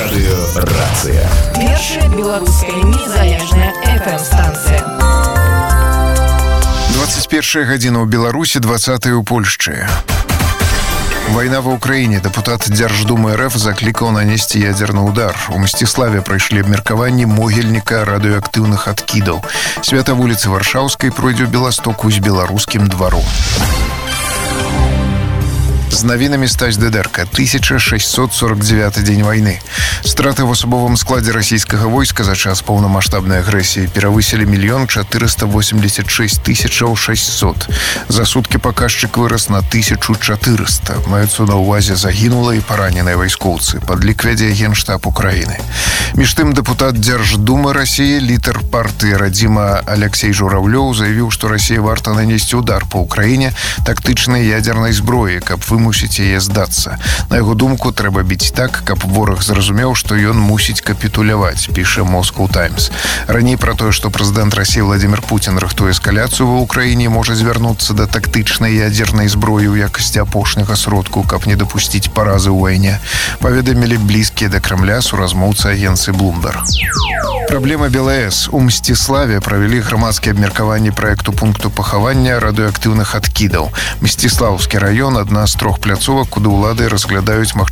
Радыёрацыя. Першая беларуская незалежная FM-станцыя. 21 гадзіна ў Беларусі, 20 у Польшчы. Вайна ва ўкраіне. Дэпутат Дзярждумы РФ заклікаў нанесці ядзерны ўдар. У Мсціславе прайшлі абмеркаванні могільніка радыеактыўных адкідаў. Свята вуліцы Варшаўскай пройдзе ў Беластоку з беларускім дваром. З навінамі Стась Дыдэрка. 1649 дзень вайны. Страты ў асабовым складзе расійскага войска за час поўнамаштабнай агрэсіі перавысілі 1 486 600. За суткі паказчык вырас на 1400. Маюцца на ўвазе загінула і параненыя вайскоўцы. Падлік вядзе Генштаб Украіны. Між тым, дэпутат Дзярждумы Расіі, лідар партыі Радзіма Алексей Журавлёў заявіў, што Расія варта нанесці удар па Украіне тактычнай ядзернай зброі, каб вымусіць яе здацца. На яго думку, трэба біць так, каб вораг зразумеў, што ён мусіць капітуляваць, піша Moscow Times. Раней пра тое, што прэзідэнт Расіі Владзімір Пуцін рыхтуе эскаляцыю ва ўкраіне, можа звярнуцца да тактычнай ядзернай зброі ў якасці апошняга сродку, каб не дапусціць паразы ў вайне, паведамілі блізкія да Крамля суразмоўцы агенцыі Bloomberg. Праблема БелАЭС. У Мсціславе правялі грамадскія абмеркаванні праекту пункту пахавання радыеактыўных адкідаў. Мсціслаўскі раён – адна з 3 пляцовак, куды ўлады разглядаюць